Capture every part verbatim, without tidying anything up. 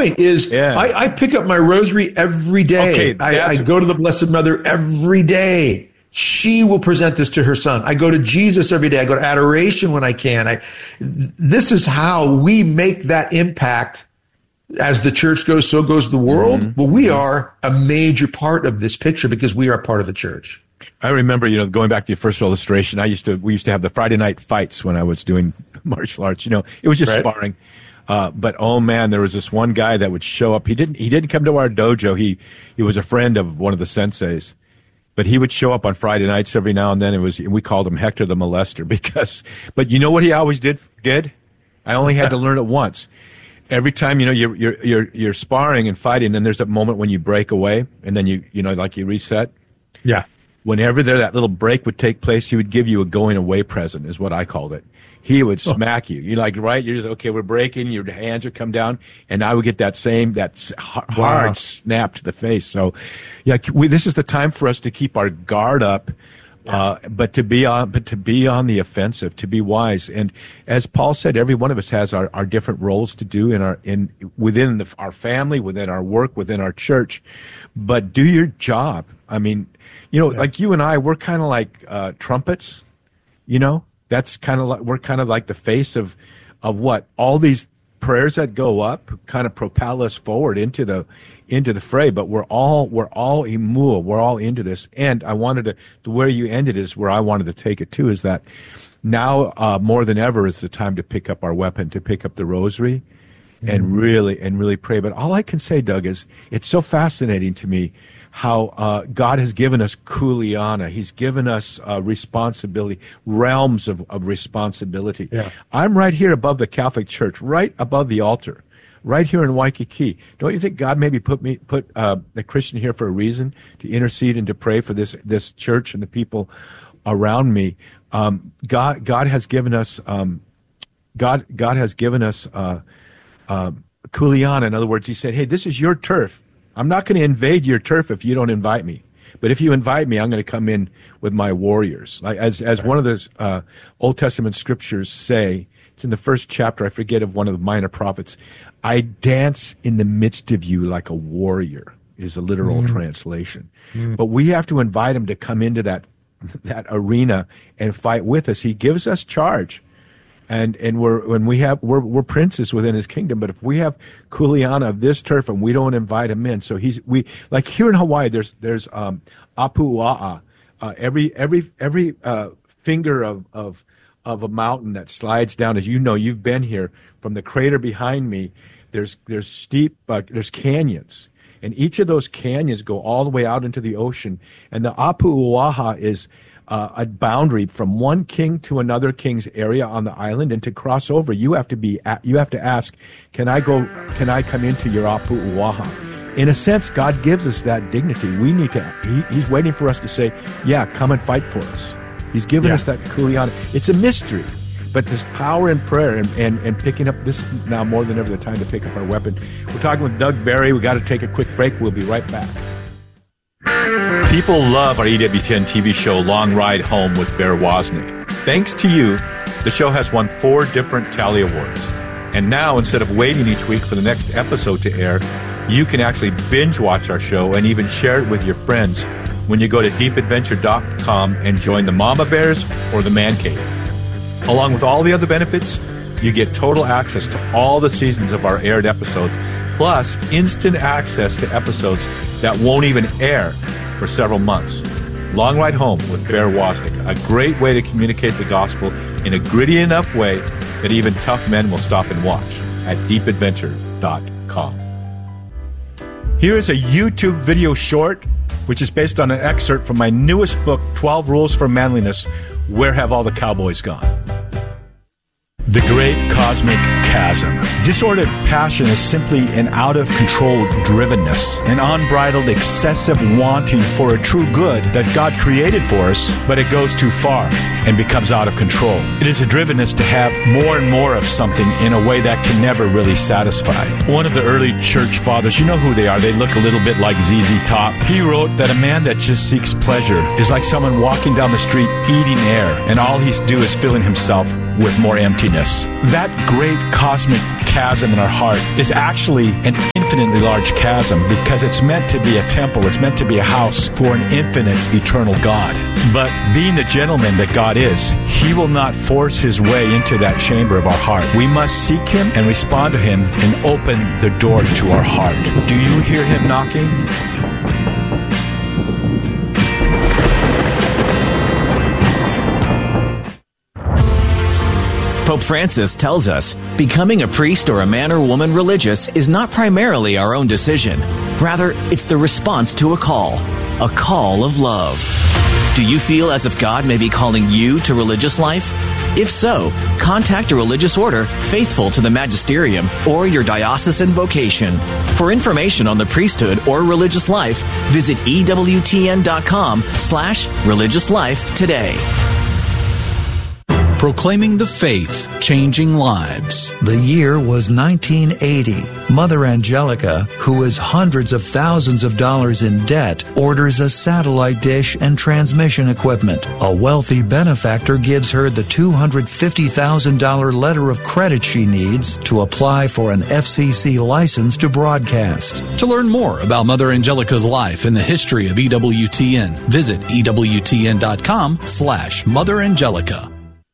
point is yeah. I, I pick up my rosary every day. Okay, I, I go to the Blessed Mother every day. She will present this to her son. I go to Jesus every day. I go to adoration when I can. I, this is how we make that impact. As the church goes, so goes the world. Mm-hmm. Well, we are a major part of this picture because we are part of the church. I remember, you know, going back to your first illustration, I used to, we used to have the Friday night fights when I was doing martial arts. You know, it was just right. sparring. Uh, but oh man, there was this one guy that would show up. He didn't, he didn't come to our dojo. He, he was a friend of one of the senseis. But he would show up on Friday nights every now and then. It was, we called him Hector the Molester because, but you know what he always did, did? I only had to learn it once. Every time, you know, you're, you're, you're, you're sparring and fighting, and there's a moment when you break away and then you, you know, like you reset. Yeah. Whenever there, that little break would take place, he would give you a going away present is what I called it. He would smack you. You're like, right? You're just, okay, we're breaking. Your hands would come down. And I would get that same, that hard Wow. snap to the face. So, yeah, we, this is the time for us to keep our guard up, uh, but to be on, but to be on the offensive, to be wise. And as Paul said, every one of us has our, our different roles to do in our, in, within the, our family, within our work, within our church. But do your job. I mean, you know, yeah. like you and I, we're kind of like, uh, trumpets, you know? That's kind of like, we're kind of like the face of, of what? All these prayers that go up kind of propel us forward into the, into the fray. But we're all, we're all imua. We're all into this. And I wanted to, to where you ended is where I wanted to take it too, is that now, uh, more than ever is the time to pick up our weapon, to pick up the rosary mm-hmm. and really, and really pray. But all I can say, Doug, is it's so fascinating to me how uh, God has given us kuleana. He's given us uh, responsibility, realms of, of responsibility. Yeah. I'm right here above the Catholic Church, right above the altar, right here in Waikiki. Don't you think God maybe put me put uh, a Christian here for a reason, to intercede and to pray for this this church and the people around me? Um, God God has given us um, God God has given us uh, uh, kuleana. In other words, He said, "Hey, this is your turf. I'm not going to invade your turf if you don't invite me. But if you invite me, I'm going to come in with my warriors." Like, as as one of the uh, Old Testament scriptures say, it's in the first chapter, I forget, of one of the minor prophets, "I dance in the midst of you like a warrior," is the literal mm. translation. Mm. But we have to invite him to come into that that arena and fight with us. He gives us charge. And and we're when we have we're we're princes within His kingdom. But if we have kuleana of this turf and we don't invite him in, so he's we like here in Hawaii, there's there's um, apua'a. Uh, every every every uh, finger of of of a mountain that slides down, as you know, you've been here, from the crater behind me. There's there's steep uh, there's canyons, and each of those canyons go all the way out into the ocean. And the apua'a is Uh, a boundary from one king to another king's area on the island, and to cross over, you have to be, you have to ask, can I go, can I come into your apu'uaha? In a sense, God gives us that dignity. We need to, he, He's waiting for us to say, yeah, come and fight for us. He's given yeah. us that kuleana. It's a mystery, but there's power in prayer and, and, and picking up, this is now more than ever the time to pick up our weapon. We're talking with Doug Barry. We got to take a quick break. We'll be right back. People love our E W ten T V show, Long Ride Home with Bear Wozniak. Thanks to you, the show has won four different Tally Awards. And now, instead of waiting each week for the next episode to air, you can actually binge watch our show and even share it with your friends when you go to deep adventure dot com and join the Mama Bears or the Man Cave. Along with all the other benefits, you get total access to all the seasons of our aired episodes, plus instant access to episodes that won't even air for several months. Long Ride Home with Bear Wozniak, a great way to communicate the gospel in a gritty enough way that even tough men will stop and watch at deep adventure dot com. Here is a YouTube video short, which is based on an excerpt from my newest book, twelve Rules for Manliness, Where Have All the Cowboys Gone? The Great Cosmic Chasm. Disordered passion is simply an out-of-control drivenness, an unbridled, excessive wanting for a true good that God created for us, but it goes too far and becomes out of control. It is a drivenness to have more and more of something in a way that can never really satisfy. One of the early church fathers, you know who they are, they look a little bit like Z Z Top. He wrote that a man that just seeks pleasure is like someone walking down the street eating air, and all he's do is filling himself with more emptiness. That great cosmic chasm in our heart is actually an infinitely large chasm because it's meant to be a temple. It's meant to be a house for an infinite, eternal God. But being the gentleman that God is, He will not force His way into that chamber of our heart. We must seek Him and respond to Him and open the door to our heart. Do you hear Him knocking? Pope Francis tells us, becoming a priest or a man or woman religious is not primarily our own decision. Rather, it's the response to a call, a call of love. Do you feel as if God may be calling you to religious life? If so, contact a religious order faithful to the magisterium or your diocesan vocation. For information on the priesthood or religious life, visit E W T N dot com slash religious life today. Proclaiming the faith, changing lives. The year was nineteen eighty. Mother Angelica, who is hundreds of thousands of dollars in debt, orders a satellite dish and transmission equipment. A wealthy benefactor gives her the two hundred fifty thousand dollars letter of credit she needs to apply for an F C C license to broadcast. To learn more about Mother Angelica's life and the history of E W T N, visit E W T N dot com slash Mother Angelica.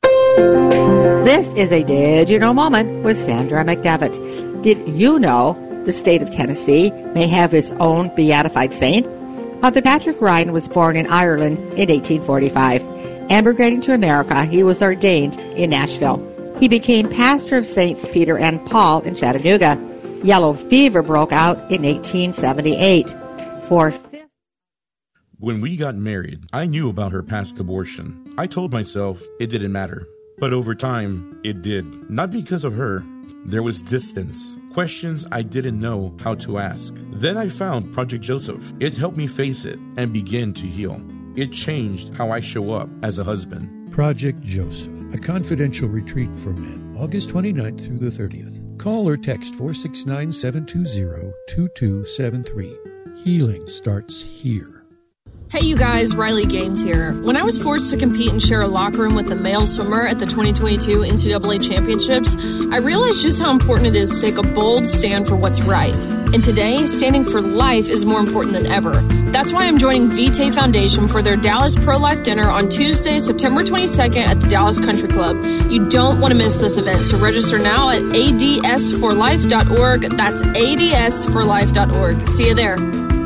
This is a Did You Know moment with Sandra McDevitt. Did you know the state of Tennessee may have its own beatified saint? Father Patrick Ryan was born in Ireland in eighteen forty-five. Emigrating to America, he was ordained in Nashville. He became pastor of Saints Peter and Paul in Chattanooga. Yellow fever broke out in eighteen seventy-eight. For When we got married, I knew about her past abortion. I told myself it didn't matter. But over time, it did. Not because of her. There was distance, questions I didn't know how to ask. Then I found Project Joseph. It helped me face it and begin to heal. It changed how I show up as a husband. Project Joseph, a confidential retreat for men, August twenty-ninth through the thirtieth. Call or text four six nine, seven two zero, two two seven three. Healing starts here. Hey you guys, Riley Gaines here. When I was forced to compete and share a locker room with a male swimmer at the twenty twenty-two N C double A Championships, I realized just how important it is to take a bold stand for what's right. And today, standing for life is more important than ever. That's why I'm joining Vitae Foundation for their Dallas Pro-Life Dinner on Tuesday, September twenty-second at the Dallas Country Club. You don't want to miss this event, so register now at A D S for life dot org. That's A D S for life dot org. See you there.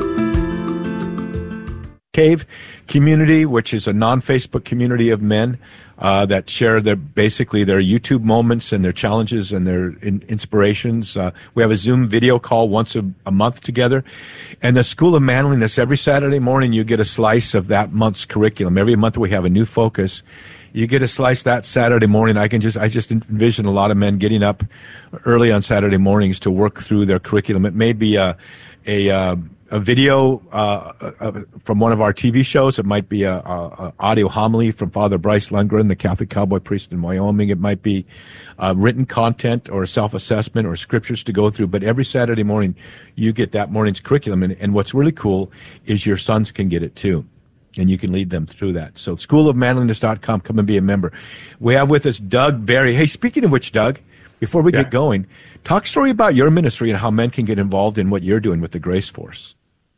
Cave community, which is a non-Facebook community of men uh, that share their basically their YouTube moments and their challenges and their in, inspirations. Uh, we have a Zoom video call once a, a month together. And the School of Manliness, every Saturday morning you get a slice of that month's curriculum. Every month we have a new focus. You get a slice that Saturday morning. I can just I just envision a lot of men getting up early on Saturday mornings to work through their curriculum. It may be a a uh, a video uh, uh, from one of our T V shows. It might be a, a, a audio homily from Father Bryce Lundgren, the Catholic cowboy priest in Wyoming. It might be uh, written content or self-assessment or scriptures to go through. But every Saturday morning, you get that morning's curriculum. And, and what's really cool is your sons can get it too. And you can lead them through that. So school of manliness dot com, come and be a member. We have with us Doug Barry. Hey, speaking of which, Doug, before we yeah. get going, talk story about your ministry and how men can get involved in what you're doing with the Grace Force.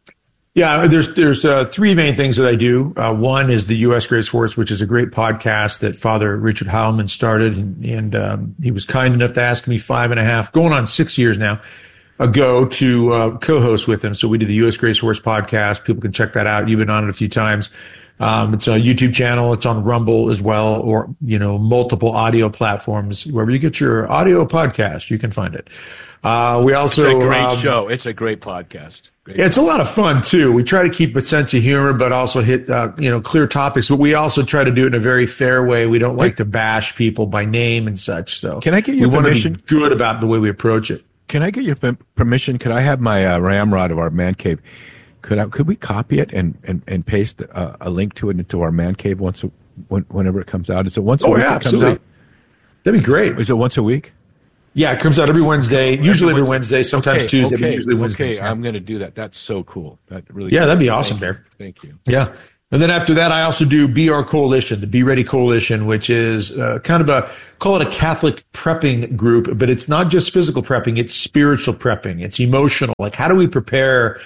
Yeah, there's there's uh, three main things that I do. Uh, one is the U S Grace Force, which is a great podcast that Father Richard Heilman started, and, and um, he was kind enough to ask me five and a half, going on six years now, ago to uh, co-host with him. So we did the U S Grace Force podcast. People can check that out. You've been on it a few times. Um, it's a YouTube channel. It's on Rumble as well, or, you know, multiple audio platforms. Wherever you get your audio podcast, you can find it. Uh, we also, it's a great um, show. It's a great podcast. Great yeah, it's a lot of fun too. We try to keep a sense of humor, but also hit, uh, you know, clear topics, but we also try to do it in a very fair way. We don't like to bash people by name and such. So can I get your we permission? want to be good about the way we approach it. Can I get your permission? Could I have my uh, ramrod of our man cave? Could I, could we copy it and, and, and paste uh, a link to it into our man cave once a, when, whenever it comes out? Is it once a oh, week yeah, it comes absolutely. out? That'd be great. Is it once a week? Yeah, it comes out every Wednesday, usually every Wednesday, sometimes okay, Tuesday, okay, but usually Wednesday. Okay, I'm going to do that. That's so cool. That really Yeah, cool. that'd be awesome, Thank Bear. Thank you. Yeah. And then after that, I also do Be Our Coalition, the Be Ready Coalition, which is uh, kind of a, call it a Catholic prepping group, but it's not just physical prepping, it's spiritual prepping. It's emotional. Like, how do we prepare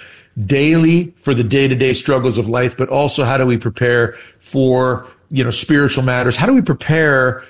daily for the day-to-day struggles of life, but also how do we prepare for, you know, spiritual matters? How do we prepare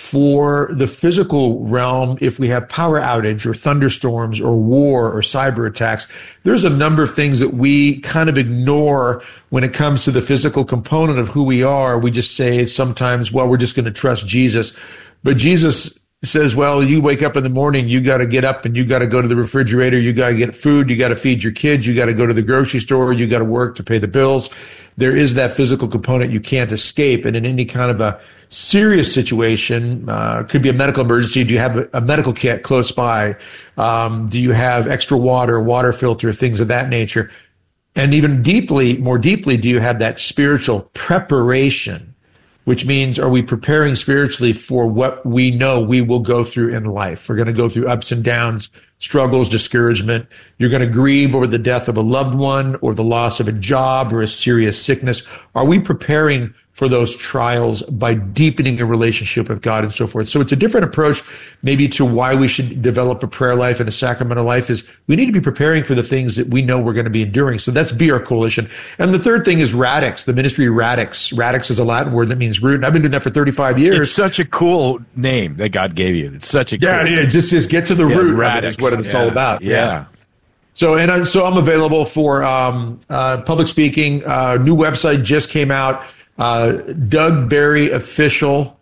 for the physical realm if we have power outage or thunderstorms or war or cyber attacks? There's a number of things that we kind of ignore when it comes to the physical component of who we are. We just say sometimes, well, we're just going to trust Jesus. But Jesus says, well, you wake up in the morning, you got to get up and you got to go to the refrigerator, you got to get food, you got to feed your kids, you got to go to the grocery store, you got to work to pay the bills. There is that physical component you can't escape. And in any kind of a serious situation, uh, could be a medical emergency. Do you have a, a medical kit close by? Um, do you have extra water, water filter, things of that nature? And even deeply, more deeply, do you have that spiritual preparation, which means, are we preparing spiritually for what we know we will go through in life? We're going to go through ups and downs, struggles, discouragement. You're going to grieve over the death of a loved one or the loss of a job or a serious sickness. Are we preparing for those trials by deepening a relationship with God and so forth? So it's a different approach maybe to why we should develop a prayer life and a sacramental life. Is we need to be preparing for the things that we know we're going to be enduring. So that's Be Our Coalition. And the third thing is Radix, the ministry Radix. Radix is a Latin word that means root. And I've been doing that for thirty-five years. It's such a cool name that God gave you. It's such a cool yeah, yeah. Just just get to the yeah, root. Radix Is what it's yeah, all about. Yeah. yeah. So and I, so I'm available for um, uh, public speaking. Uh, new website just came out. Uh, Doug Barry Official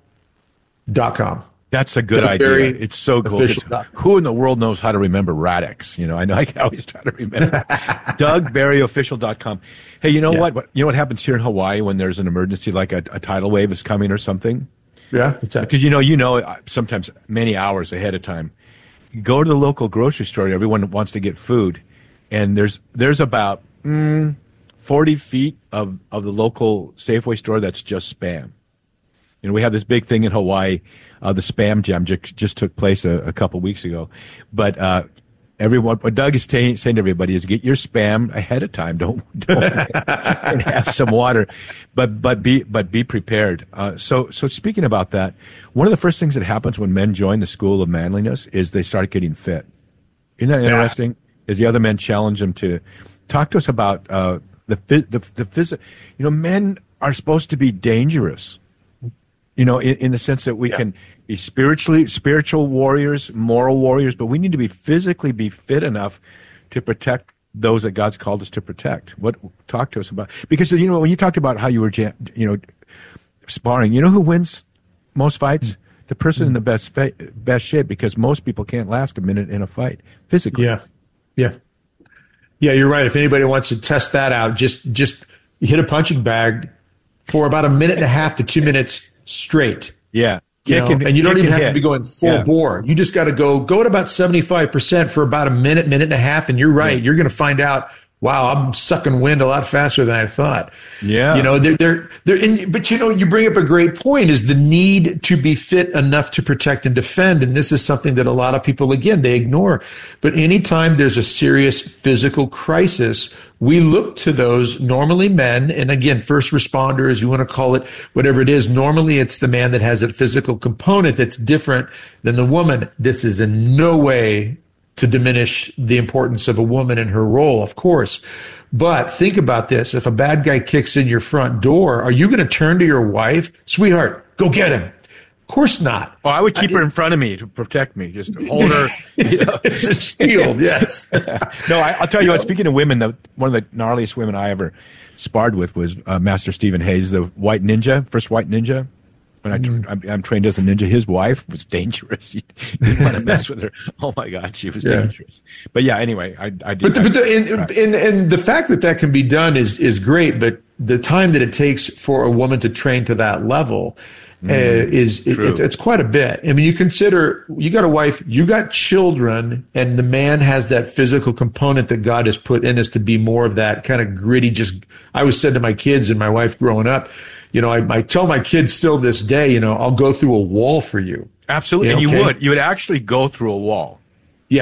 dot com. That's a good Doug idea. Barry It's so cool. Official. Who in the world knows how to remember Radix? You know, I know I can always try to remember. Doug Barry Official dot com. Hey, you know Yeah. what? what? You know what happens here in Hawaii when there's an emergency, like a, a tidal wave is coming or something? Yeah, what's that? Because you know, you know, sometimes many hours ahead of time. You go to the local grocery store. Everyone wants to get food, and there's there's about mm, forty feet of, of the local Safeway store that's just Spam. You know, we have this big thing in Hawaii. Uh, the Spam Jam just, just took place a, a couple weeks ago. But uh, everyone, what Doug is t- saying to everybody is get your Spam ahead of time. Don't don't and have some water, but but be but be prepared. Uh, so so speaking about that, one of the first things that happens when men join the school of manliness is they start getting fit. Isn't that interesting? Yeah. As the other men challenge them to talk to us about. Uh, The the the phys- you know, men are supposed to be dangerous, you know, in, in the sense that we yeah. can be spiritually spiritual warriors, moral warriors, but we need to be physically be fit enough to protect those that God's called us to protect. What talk to us about? Because you know, when you talked about how you were, you know, sparring, you know who wins most fights? Mm-hmm. The person mm-hmm. in the best fa- best shape, because most people can't last a minute in a fight physically. Yeah, yeah. Yeah, you're right. If anybody wants to test that out, just just hit a punching bag for about a minute and a half to two minutes straight. Yeah. You know, and, and you don't even have hit. to be going full yeah. bore. You just got to go go at about seventy-five percent for about a minute, minute and a half, and you're right. Yeah. You're going to find out, wow, I'm sucking wind a lot faster than I thought. Yeah. You know, they're, they're, they're in, but you know, you bring up a great point, is the need to be fit enough to protect and defend. And this is something that a lot of people, again, they ignore. But anytime there's a serious physical crisis, we look to those, normally men, and again, first responders, you want to call it whatever it is. Normally it's the man that has a physical component that's different than the woman. This is in no way to diminish the importance of a woman and her role, of course. But think about this. If a bad guy kicks in your front door, are you going to turn to your wife? Sweetheart, go get him. Of course not. Oh, I would keep I, her in front of me to protect me. Just hold her. You know. It's a shield, yes. No, I, I'll tell you, you what, know? Speaking of women, the, one of the gnarliest women I ever sparred with was uh, Master Stephen Hayes, the white ninja, first white ninja. When I tra- I'm, I'm trained as a ninja, his wife was dangerous. You didn't want to mess with her. Oh my God, she was yeah. dangerous. But yeah, anyway, I, I did. But, the, but the, and, and, and the fact that that can be done is is great. But the time that it takes for a woman to train to that level mm, uh, is it, it, it's quite a bit. I mean, you consider you got a wife, you got children, and the man has that physical component that God has put in us to be more of that kind of gritty. Just I always said to my kids and my wife growing up. You know, I, I tell my kids still this day, you know, I'll go through a wall for you. Absolutely. You know, and you okay? would. You would actually go through a wall. Yeah.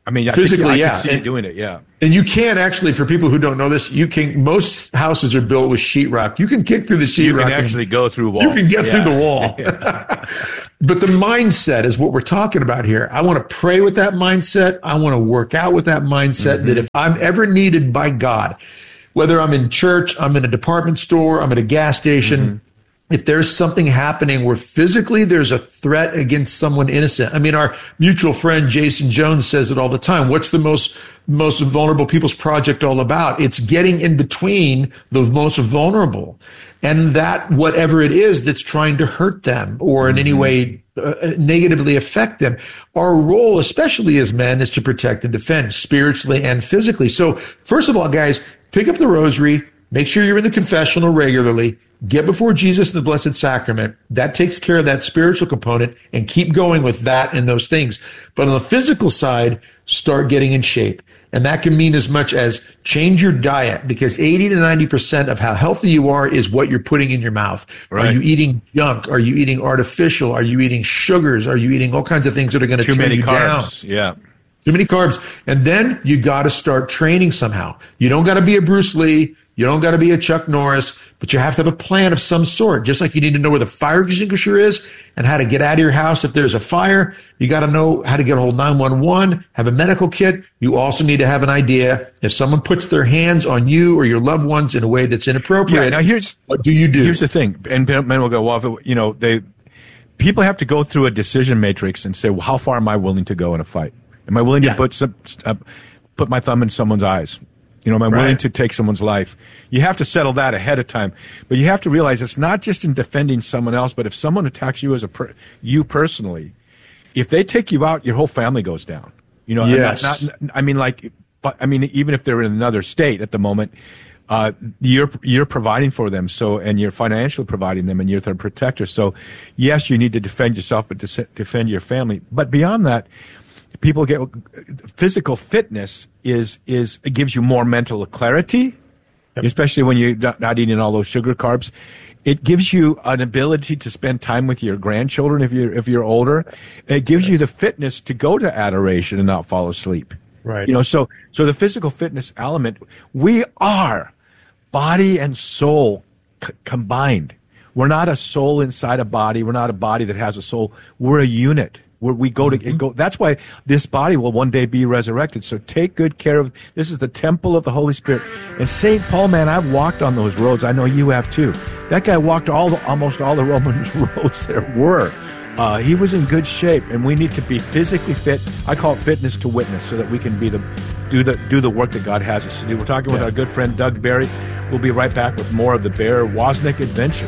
I mean, I physically, think, I yeah. can see and, you doing it, yeah. And you can actually, for people who don't know this, you can. Most houses are built with sheetrock. You can kick through the sheetrock. You can actually go through walls. You can get yeah. through the wall. Yeah. But the mindset is what we're talking about here. I want to pray with that mindset. I want to work out with that mindset. Mm-hmm. That if I'm ever needed by God, whether I'm in church, I'm in a department store, I'm at a gas station. Mm-hmm. If there's something happening where physically there's a threat against someone innocent. I mean, our mutual friend Jason Jones says it all the time. What's the most most vulnerable people's project all about? It's getting in between the most vulnerable and that whatever it is that's trying to hurt them or in mm-hmm. any way uh, negatively affect them. Our role, especially as men, is to protect and defend spiritually and physically. So first of all, guys, pick up the rosary. Make sure you're in the confessional regularly. Get before Jesus in the Blessed Sacrament. That takes care of that spiritual component, and keep going with that and those things. But on the physical side, start getting in shape. And that can mean as much as change your diet, because eighty to ninety percent of how healthy you are is what you're putting in your mouth. Right. Are you eating junk? Are you eating artificial? Are you eating sugars? Are you eating all kinds of things that are going to tear you carbs. down? Yeah. Too many carbs. And then you got to start training somehow. You don't got to be a Bruce Lee. You don't got to be a Chuck Norris, but you have to have a plan of some sort. Just like you need to know where the fire extinguisher is and how to get out of your house if there's a fire. You got to know how to get a hold of nine one one, have a medical kit. You also need to have an idea if someone puts their hands on you or your loved ones in a way that's inappropriate. Yeah, now here's what do you do? Here's the thing, and men will go, well, if it, you know, they people have to go through a decision matrix and say, well, how far am I willing to go in a fight? Am I willing yeah. to put some, uh, put my thumb in someone's eyes? You know, am I right. willing to take someone's life? You have to settle that ahead of time. But you have to realize it's not just in defending someone else, but if someone attacks you as a per, you personally, if they take you out, your whole family goes down. You know, yes. not, not, I mean, like, but I mean, even if they're in another state at the moment, uh, you're you're providing for them. So, and you're financially providing them, and you're their protector. So, yes, you need to defend yourself, but to defend your family. But beyond that, people get physical fitness is is it gives you more mental clarity, yep. especially when you're not, not eating all those sugar carbs. It gives you an ability to spend time with your grandchildren if you're if you're older. It gives yes. you the fitness to go to adoration and not fall asleep. Right. You know, so so the physical fitness element, we are body and soul c- combined. We're not a soul inside a body. We're not a body that has a soul. We're a unit. Where we go to mm-hmm. go. That's why this body will one day be resurrected. So take good care of. This is the temple of the Holy Spirit. And Saint Paul, man, I've walked on those roads. I know you have too. That guy walked all the, almost all the Roman roads there were. Uh, he was in good shape, and we need to be physically fit. I call it fitness to witness, so that we can be the do the do the work that God has us to do. We're talking yeah. with our good friend Doug Barry. We'll be right back with more of the Bear Wozniak adventure.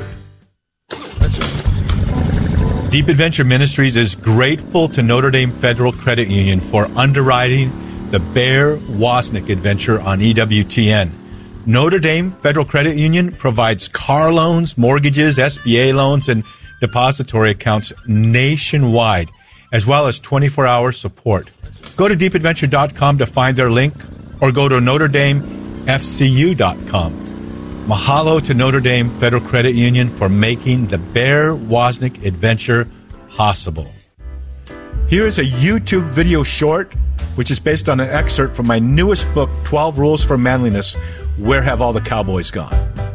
That's right. Deep Adventure Ministries is grateful to Notre Dame Federal Credit Union for underwriting the Bear Wozniak adventure on E W T N. Notre Dame Federal Credit Union provides car loans, mortgages, S B A loans, and depository accounts nationwide, as well as twenty-four hour support. Go to deep adventure dot com to find their link, or go to notre dame f c u dot com. Mahalo to Notre Dame Federal Credit Union for making the Bear Wozniak adventure possible. Here is a YouTube video short, which is based on an excerpt from my newest book, twelve Rules for Manliness, Where Have All the Cowboys Gone?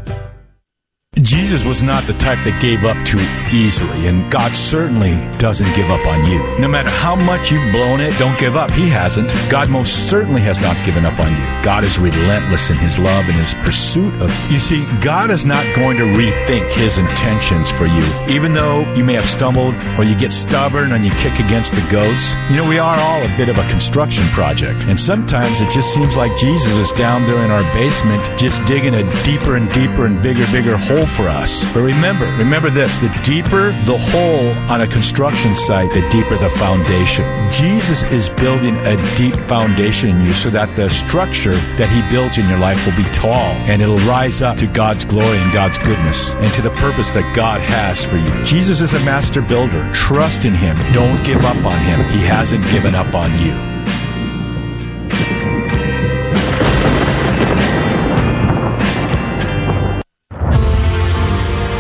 Jesus was not the type that gave up too easily, and God certainly doesn't give up on you. No matter how much you've blown it, don't give up. He hasn't. God most certainly has not given up on you. God is relentless in His love and His pursuit of you. You see, God is not going to rethink His intentions for you. Even though you may have stumbled, or you get stubborn and you kick against the goats, you know, we are all a bit of a construction project. And sometimes it just seems like Jesus is down there in our basement, just digging a deeper and deeper and bigger, bigger hole for us. But remember, remember this, the deeper the hole on a construction site, the deeper the foundation. Jesus is building a deep foundation in you so that the structure that He builds in your life will be tall, and it'll rise up to God's glory and God's goodness and to the purpose that God has for you. Jesus is a master builder. Trust in Him. Don't give up on Him. He hasn't given up on you.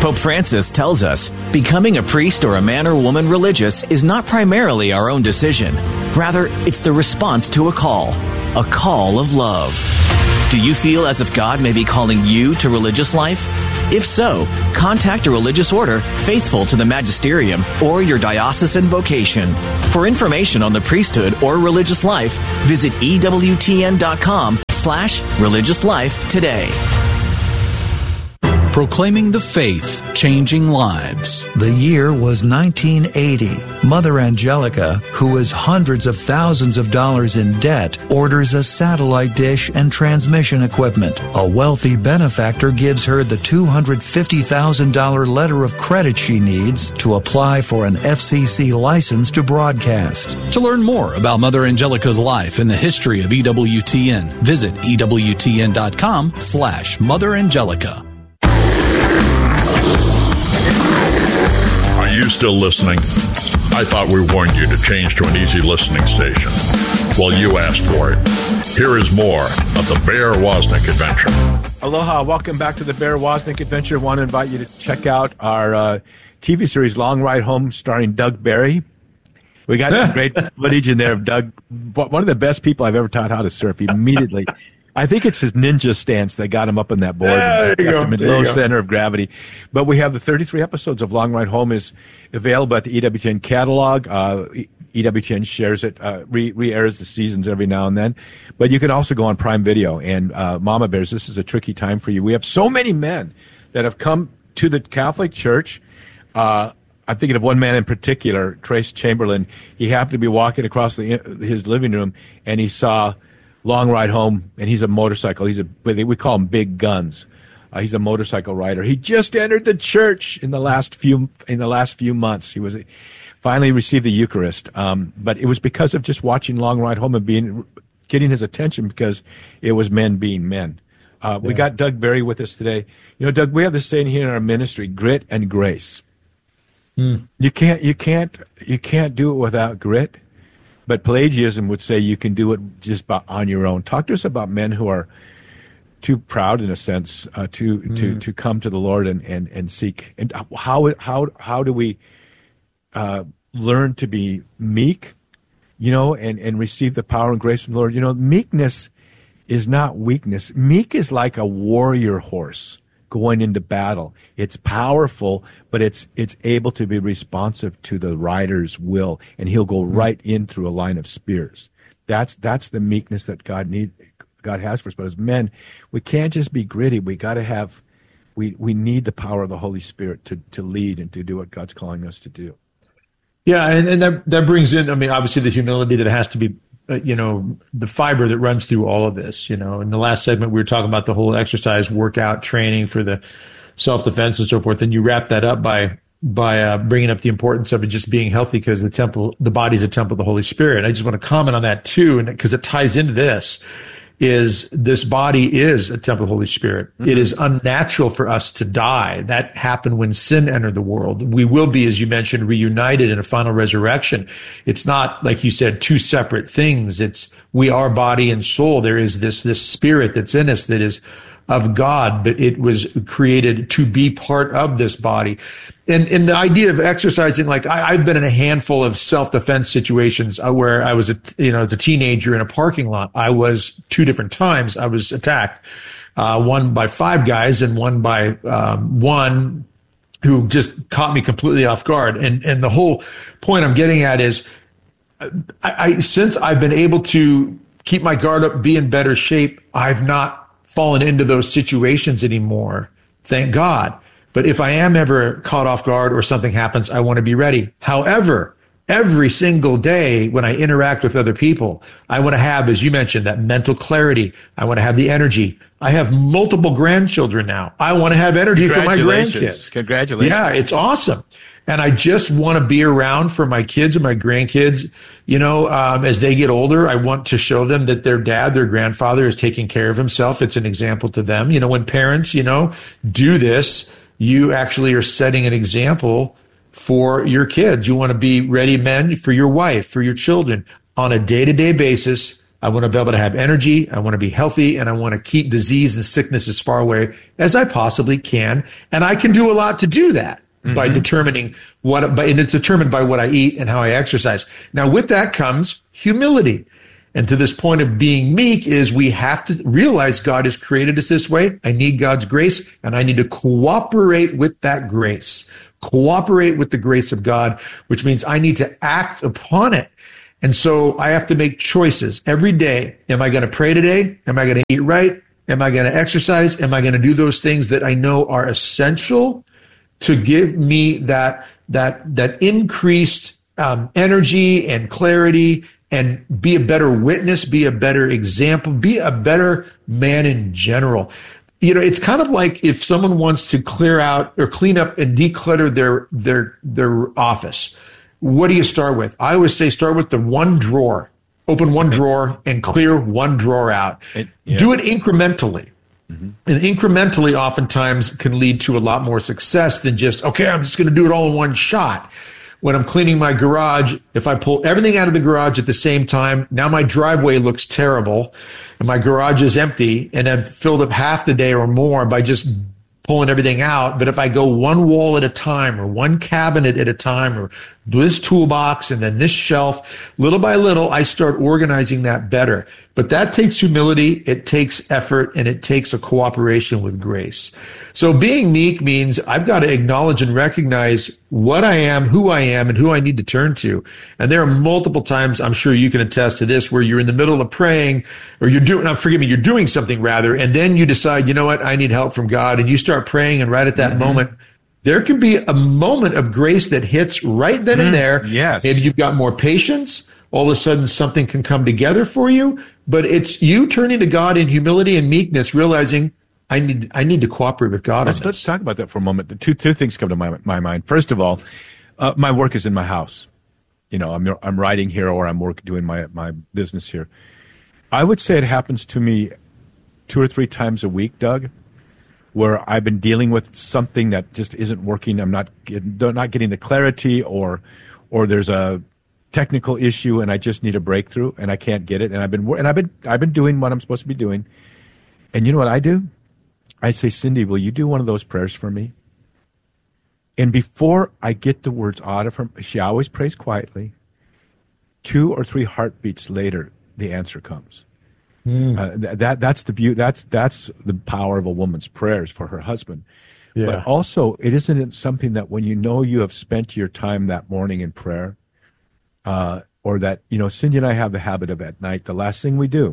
Pope Francis tells us becoming a priest or a man or woman religious is not primarily our own decision. Rather, it's the response to a call, a call of love. Do you feel as if God may be calling you to religious life? If so, contact a religious order faithful to the magisterium or your diocesan vocation. For information on the priesthood or religious life, visit E W T N dot com slash religious life today. Proclaiming the faith, changing lives. The year was nineteen eighty. Mother Angelica, who is hundreds of thousands of dollars in debt, orders a satellite dish and transmission equipment. A wealthy benefactor gives her the two hundred fifty thousand dollars letter of credit she needs to apply for an F C C license to broadcast. To learn more about Mother Angelica's life and the history of E W T N, visit E W T N dot com slash Mother Angelica. Are you still listening? I thought we warned you to change to an easy listening station. Well, you asked for it. Here is more of the Bear Wozniak Adventure. Aloha, welcome back to the Bear Wozniak Adventure. I want to invite you to check out our uh, T V series Long Ride Home starring Doug Barry. We got some great footage in there of Doug, one of the best people I've ever taught how to surf. Immediately, I think it's his ninja stance that got him up on that board. There you go. Him in There low you go. center of gravity. But we have the thirty-three episodes of Long Ride Home is available at the E W T N catalog. Uh, E W T N shares it, uh, re- re-airs the seasons every now and then. But you can also go on Prime Video. And uh, Mama Bears, this is a tricky time for you. We have so many men that have come to the Catholic Church. Uh, I'm thinking of one man in particular, Trace Chamberlain. He happened to be walking across the, his living room, and he saw Long Ride Home, and he's a motorcycle. He's a we call him Big Guns. Uh, he's a motorcycle rider. He just entered the church in the last few in the last few months. He was finally received the Eucharist, um, but it was because of just watching Long Ride Home and being getting his attention because it was men being men. Uh, we Yeah. got Doug Barry with us today. You know, Doug, we have this saying here in our ministry: grit and grace. Mm. You can't you can't you can't do it without grit. But Pelagianism would say you can do it just by, on your own. Talk to us about men who are too proud, in a sense, uh, to, mm. to to come to the Lord and, and, and seek. And how how how do we uh, learn to be meek, you know, and, and receive the power and grace from the Lord? You know, meekness is not weakness. Meek is like a warrior horse going into battle. It's powerful, but it's it's able to be responsive to the rider's will, and he'll go right in through a line of spears. That's that's the meekness that God need God has for us. But as men, we can't just be gritty. We got to have we we need the power of the Holy Spirit to to lead and to do what God's calling us to do. Yeah, and, and that that brings in, I mean, obviously the humility that has to be, uh, you know, the fiber that runs through all of this. You know, in the last segment, we were talking about the whole exercise, workout, training for the self-defense and so forth. And you wrap that up by by uh, bringing up the importance of it just being healthy because the temple, the body's a temple of the Holy Spirit. I just want to comment on that too, and because it ties into this. Is this body is a temple of the Holy Spirit. Mm-hmm. It is unnatural for us to die. That happened when sin entered the world. We will be, as you mentioned, reunited in a final resurrection. It's not, like you said, two separate things. It's we are body and soul. There is this, this spirit that's in us that is of God, but it was created to be part of this body. And, and the idea of exercising, like I, I've been in a handful of self-defense situations where I was, a, you know, as a teenager in a parking lot. I was two different times I was attacked, uh, one by five guys and one by um, one who just caught me completely off guard. And and the whole point I'm getting at is, I, I since I've been able to keep my guard up, be in better shape, I've not fallen into those situations anymore. Thank God. But if I am ever caught off guard or something happens, I want to be ready. However, every single day when I interact with other people, I want to have, as you mentioned, that mental clarity. I want to have the energy. I have multiple grandchildren now. I want to have energy for my grandkids. Congratulations. Yeah, it's awesome. And I just want to be around for my kids and my grandkids. You know, um, as they get older, I want to show them that their dad, their grandfather is taking care of himself. It's an example to them. You know, when parents, you know, do this, you actually are setting an example for your kids. You want to be ready men for your wife, for your children on a day-to-day basis. I want to be able to have energy. I want to be healthy, and I want to keep disease and sickness as far away as I possibly can. And I can do a lot to do that mm-hmm. by determining what, by, and it's determined by what I eat and how I exercise. Now, with that comes humility. And to this point of being meek is we have to realize God has created us this way. I need God's grace, and I need to cooperate with that grace. Cooperate with the grace of God, which means I need to act upon it. And so I have to make choices every day. Am I going to pray today? Am I going to eat right? Am I going to exercise? Am I going to do those things that I know are essential to give me that, that, that increased um, energy and clarity, and be a better witness, be a better example, be a better man in general? You know, it's kind of like if someone wants to clear out or clean up and declutter their, their, their office. What do you start with? I always say start with the one drawer. Open one drawer and clear one drawer out. It, yeah. Do it incrementally. Mm-hmm. And incrementally oftentimes can lead to a lot more success than just, okay, I'm just going to do it all in one shot. When I'm cleaning my garage, if I pull everything out of the garage at the same time, now my driveway looks terrible and my garage is empty, and I've filled up half the day or more by just pulling everything out. But if I go one wall at a time or one cabinet at a time or this toolbox and then this shelf, little by little, I start organizing that better. But that takes humility, it takes effort, and it takes a cooperation with grace. So being meek means I've got to acknowledge and recognize what I am, who I am, and who I need to turn to. And there are multiple times, I'm sure you can attest to this, where you're in the middle of praying, or you're doing, no, forgive me, you're doing something rather, and then you decide, you know what, I need help from God, and you start praying, and right at that mm-hmm. moment, there can be a moment of grace that hits right then mm-hmm. and there. Yes. Maybe you've got more patience. All of a sudden, something can come together for you. But it's you turning to God in humility and meekness, realizing I need I need to cooperate with God. Let's, on this. let's talk about that for a moment. The two two things come to my my mind. First of all, uh, my work is in my house. You know, I'm I'm writing here, or I'm work doing my my business here. I would say it happens to me two or three times a week, Doug, where I've been dealing with something that just isn't working. I'm not getting, not getting the clarity, or or there's a technical issue and I just need a breakthrough and I can't get it. And I've been and I've been I've been doing what I'm supposed to be doing. And you know what I do? I say, Cindy, will you do one of those prayers for me? And before I get the words out of her, she always prays quietly. Two or three heartbeats later, the answer comes. Mm. Uh, th- that that's the beauty. That's that's the power of a woman's prayers for her husband. Yeah. But also, it isn't something that when you know you have spent your time that morning in prayer, uh, or that, you know, Cindy and I have the habit of at night, the last thing we do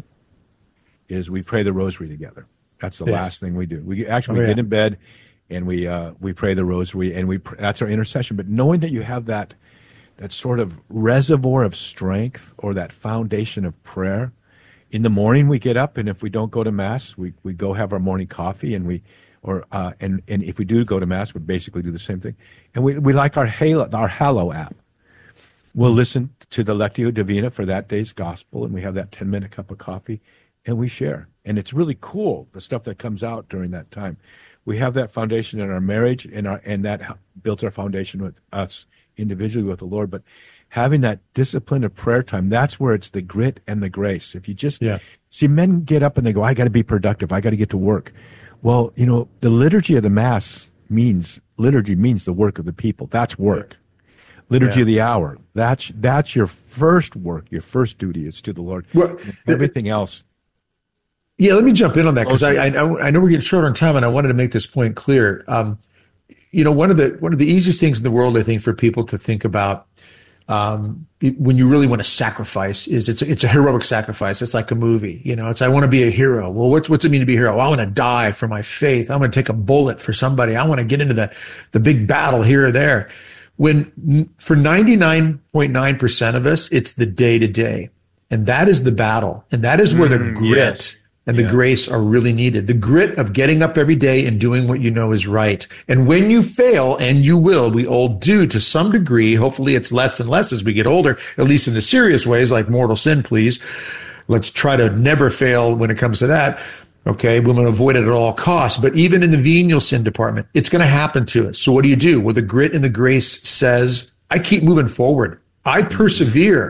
is we pray the rosary together. That's the yes. last thing we do. We actually oh, we yeah. get in bed and we uh, we pray the rosary, and we that's our intercession. But knowing that you have that that sort of reservoir of strength, or that foundation of prayer. In the morning we get up, and if we don't go to Mass, we, we go have our morning coffee, and we or uh, and, and if we do go to Mass, we basically do the same thing. And we, we like our Halo, our Hallow app. We'll listen to the Lectio Divina for that day's gospel, and we have that ten-minute cup of coffee, and we share. And it's really cool, the stuff that comes out during that time. We have that foundation in our marriage, and our and that builds our foundation with us individually with the Lord. But having that discipline of prayer time, that's where it's the grit and the grace. If you just yeah. see men get up and they go, I got to be productive, I got to get to work. Well, you know, the liturgy of the Mass means, liturgy means the work of the people. That's work. Yeah. Liturgy yeah. of the hour, that's that's your first work, your first duty is to the Lord. Well, everything else. Yeah, let me jump in on that, because I, I know I know we're getting short on time, and I wanted to make this point clear. Um, you know, one of the one of the easiest things in the world, I think, for people to think about um, it, when you really want to sacrifice is it's it's a heroic sacrifice. It's like a movie, you know. It's I want to be a hero. Well, what's what's it mean to be a hero? Well, I want to die for my faith. I want to take a bullet for somebody. I want to get into the the big battle here or there. When for ninety-nine point nine percent of us, it's the day to day, and that is the battle, and that is where the mm, grit. Yes. And the yeah. grace are really needed. The grit of getting up every day and doing what you know is right. And when you fail, and you will, we all do to some degree, hopefully it's less and less as we get older, at least in the serious ways like mortal sin, please. Let's try to never fail when it comes to that. Okay, we want to avoid it at all costs. But even in the venial sin department, it's going to happen to us. So what do you do? Well, the grit and the grace says, I keep moving forward. I persevere.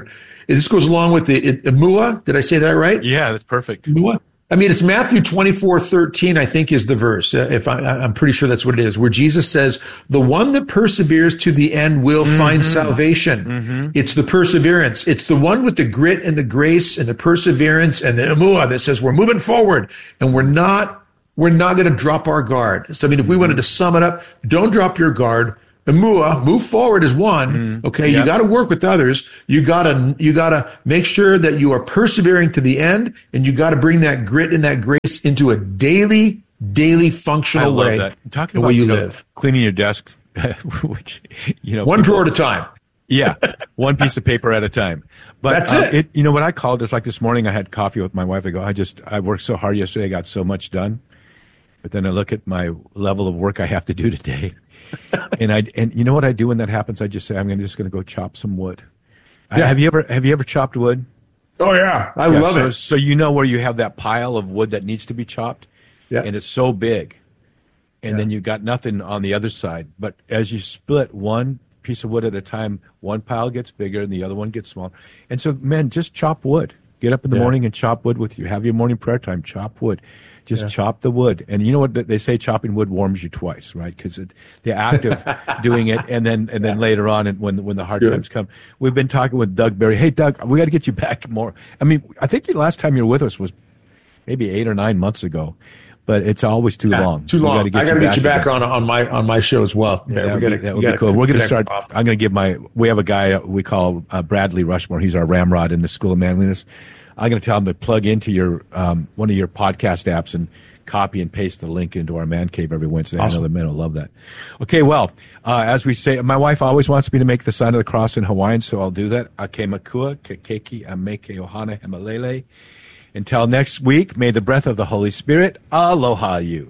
This goes along with the it, Emua. Did I say that right? Yeah, that's perfect. Emua. I mean, it's Matthew twenty-four thirteen, I think, is the verse. Uh, if I, I'm pretty sure that's what it is, where Jesus says, the one that perseveres to the end will mm-hmm. find salvation. Mm-hmm. It's the perseverance. It's the one with the grit and the grace and the perseverance and the emua that says we're moving forward and we're not, we're not going to drop our guard. So, I mean, if we mm-hmm. wanted to sum it up, don't drop your guard. Emua, move forward is one. Okay. Yep. You got to work with others. You got to, you got to make sure that you are persevering to the end, and you got to bring that grit and that grace into a daily, daily functional I love way. That. Talking the about way you, you know, live. Cleaning your desk, which, you know, one people, drawer at a time. Yeah. One piece of paper at a time. But that's uh, it. it. You know what I called just like this morning, I had coffee with my wife. I go, I just, I worked so hard yesterday. I got so much done. But then I look at my level of work I have to do today. and I and you know what I do when that happens? I just say I'm gonna, just going to go chop some wood. Yeah. I, have you ever have you ever chopped wood? Oh yeah, I yeah, love so, it. So you know where you have that pile of wood that needs to be chopped, yeah, and it's so big, and yeah. then you got nothing on the other side. But as you split one piece of wood at a time, one pile gets bigger and the other one gets smaller. And so, man, just chop wood. Get up in the yeah. morning and chop wood with you. Have your morning prayer time. Chop wood. Just yeah. chop the wood. And you know what they say? Chopping wood warms you twice, right? Because the act of doing it, and then and then later on, and when when the hard times come, we've been talking with Doug Berry. Hey, Doug, we got to get you back more. I mean, I think the last time you were with us was maybe eight or nine months ago, but it's always too yeah, long. Too long. We gotta I got to get you back again. on on my on my show as well. Yeah, yeah, that we gotta, would be, that would we be cool. We're going to start. off. I'm going to give my. We have a guy we call uh, Bradley Rushmore. He's our ramrod in the School of Manliness. I'm going to tell him to plug into your um, one of your podcast apps and copy and paste the link into our man cave every Wednesday. Awesome. I know the men will love that. Okay, well, uh, as we say, my wife always wants me to make the sign of the cross in Hawaiian, so I'll do that. Ake makua, kekeki, ameke ohana hemalele. Until next week, may the breath of the Holy Spirit aloha you.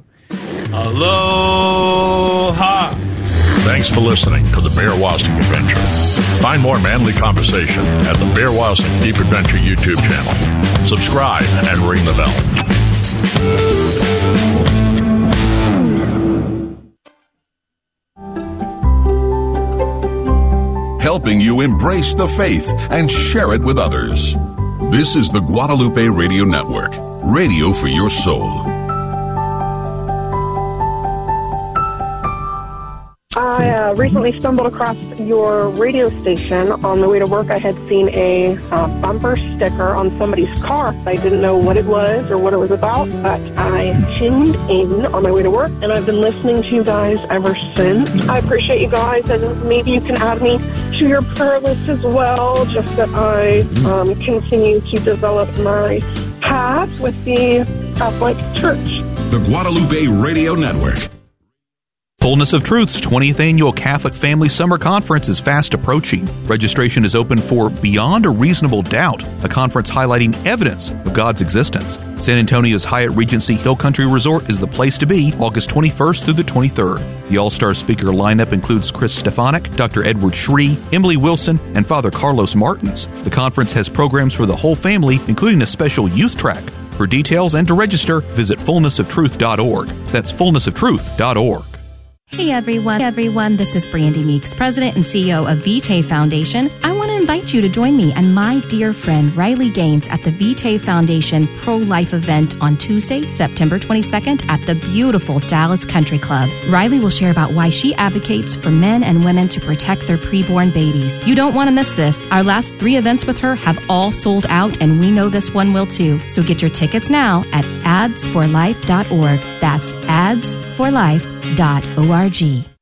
Aloha! Thanks for listening to the Bear Wozniak Adventure. Find more manly conversation at the Bear Wozniak Deep Adventure YouTube channel. Subscribe and ring the bell. Helping you embrace the faith and share it with others. This is the Guadalupe Radio Network, radio for your soul. I uh, recently stumbled across your radio station. On the way to work, I had seen a uh, bumper sticker on somebody's car. I didn't know what it was or what it was about, but I tuned in on my way to work, and I've been listening to you guys ever since. I appreciate you guys, and maybe you can add me to your prayer list as well, just that I um, continue to develop my path with the Catholic Church. The Guadalupe Radio Network. Fullness of Truth's twentieth Annual Catholic Family Summer Conference is fast approaching. Registration is open for Beyond a Reasonable Doubt, a conference highlighting evidence of God's existence. San Antonio's Hyatt Regency Hill Country Resort is the place to be August twenty-first through the twenty-third. The all-star speaker lineup includes Chris Stefanik, Doctor Edward Shree, Emily Wilson, and Father Carlos Martins. The conference has programs for the whole family, including a special youth track. For details and to register, visit fullness of truth dot org. That's fullness of truth dot org. Hey everyone, everyone, this is Brandy Meeks, President and C E O of Vitae Foundation. I want to invite you to join me and my dear friend Riley Gaines at the Vitae Foundation Pro-Life event on Tuesday, September twenty-second at the beautiful Dallas Country Club. Riley will share about why she advocates for men and women to protect their preborn babies. You don't want to miss this. Our last three events with her have all sold out, and we know this one will too. So get your tickets now at ads for life dot org. That's ads for life dot org.